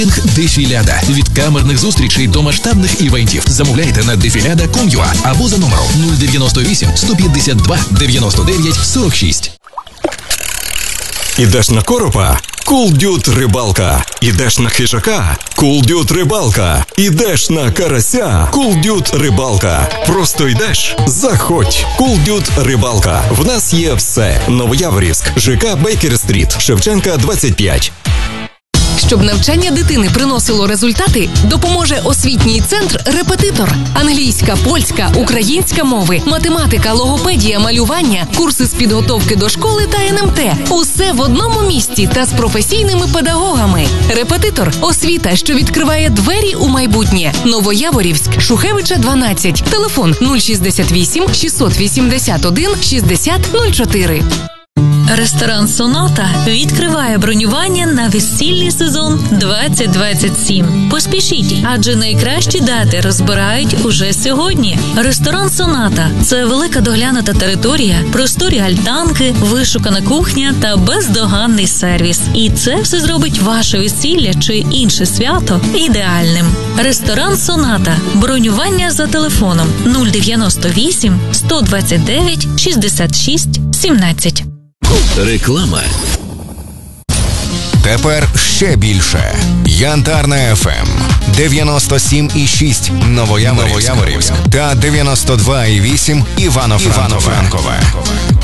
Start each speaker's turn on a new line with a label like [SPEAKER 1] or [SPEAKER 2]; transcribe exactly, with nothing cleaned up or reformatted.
[SPEAKER 1] Дефіляда. Від камерних зустрічей до масштабних івентів. Замовляйте на дефіляда крапка ком крапка ю а або за номером нуль дев'яносто вісім сто п'ятдесят два дев'яносто дев'ять сорок шість.
[SPEAKER 2] Ідеш на коропа? Cool Dude рибалка. Ідеш на хижака? Cool Dude рибалка. Ідеш на карася? Cool Dude рибалка. Просто йдеш? Заходь. Cool Dude рибалка. В нас є все. Новояворівськ, ЖК Бейкер-стріт, Шевченка двадцять п'ять.
[SPEAKER 3] Щоб навчання дитини приносило результати, допоможе освітній центр «Репетитор». Англійська, польська, українська мови, математика, логопедія, малювання, курси з підготовки до школи та ен ем те. Усе в одному місці та з професійними педагогами. «Репетитор» – освіта, що відкриває двері у майбутнє. Новояворівськ, Шухевича, дванадцять. Телефон нуль шістдесят вісім шістсот вісімдесят один шістдесят нуль чотири.
[SPEAKER 4] Ресторан «Соната» відкриває бронювання на весільний сезон двадцять двадцять сім. Поспішіть, адже найкращі дати розбирають уже сьогодні. Ресторан «Соната» – це велика доглянута територія, просторі альтанки, вишукана кухня та бездоганний сервіс. І це все зробить ваше весілля чи інше свято ідеальним. Ресторан «Соната». Бронювання за телефоном нуль дев'яносто вісім сто двадцять дев'ять шістдесят шість сімнадцять.
[SPEAKER 1] Реклама.
[SPEAKER 5] Тепер ще більше. Янтарна еф ем дев'яносто сім і шість Новояворівськ та дев'яносто два і вісім Івано-Франкове.